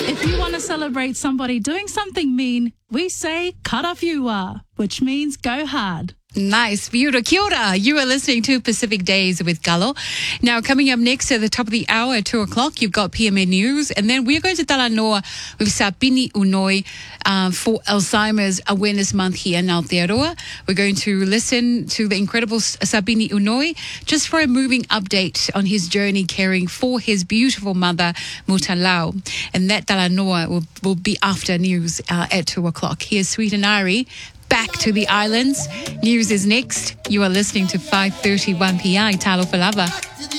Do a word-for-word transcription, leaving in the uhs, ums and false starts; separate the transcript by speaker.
Speaker 1: If you want to celebrate somebody doing something mean, we say karafiua, which means go hard.
Speaker 2: Nice. Beautiful. Kia ora. You are listening to Pacific Days with Gallo. Now, coming up next at the top of the hour at two o'clock, you've got P M A News. And then we're going to Talanoa with Sapini Unoi uh, for Alzheimer's Awareness Month here in Aotearoa. We're going to listen to the incredible Sapini Unoi just for a moving update on his journey caring for his beautiful mother, Mutalau. And that Talanoa will, will be after news uh, at two o'clock. Here's Sweet and Ari. Back to the islands. News is next. You are listening to five thirty-one P I Talo Falava.